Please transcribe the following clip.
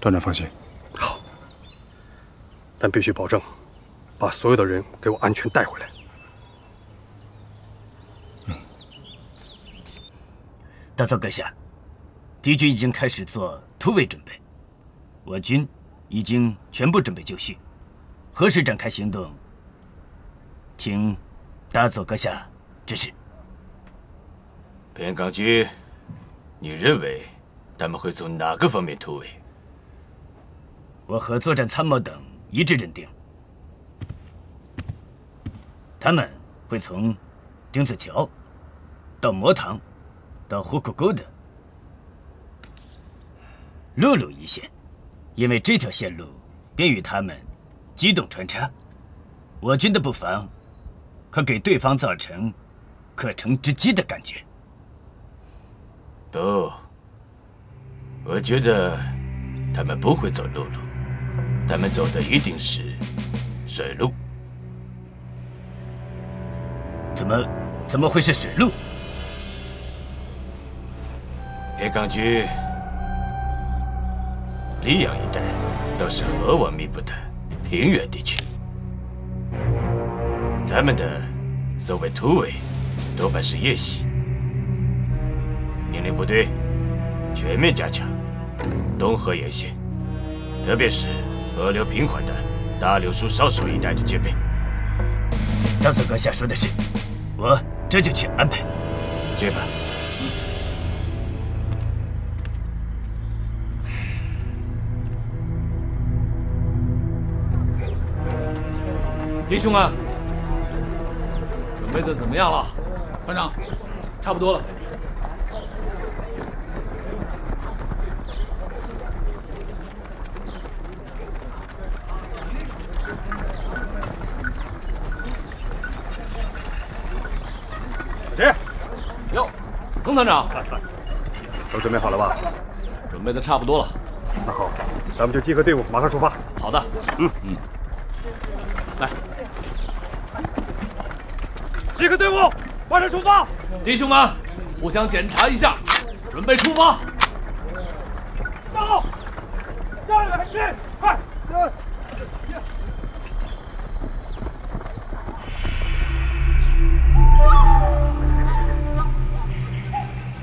团长放心。 好，但必须保证，把所有的人给我安全带回来。 大佐阁下，敌军已经开始做突围准备，我军已经全部准备就绪，何时展开行动，请大佐阁下指示。 边港军，你认为他们会从哪个方面突围？ 我和作战参谋等一致认定，他们会从丁字桥到磨塘到虎口沟的陆路一线，因为这条线路便于他们机动穿插，我军的布防可给对方造成可乘之机的感觉。 不，我觉得他们不会走陆路，他们走的一定是水路。 怎么会是水路？ 边港军溧阳一带都是河湾密布的平原地区，他们的所谓突围多半是夜袭。命令部队全面加强东河沿线，特别是河流平缓的大柳树梢水一带的戒备。 大佐阁下说的是，我这就去安排。 去吧。 弟兄们，准备的怎么样了？团长，差不多了。 谁？ 哟，彭团长， 都准备好了吧？ 准备的差不多了。 那好，咱们就集合队伍，马上出发。 好的。来， 集合队伍，马上出发！ 弟兄们，互相检查一下，准备出发。 站好！下一个海军，快！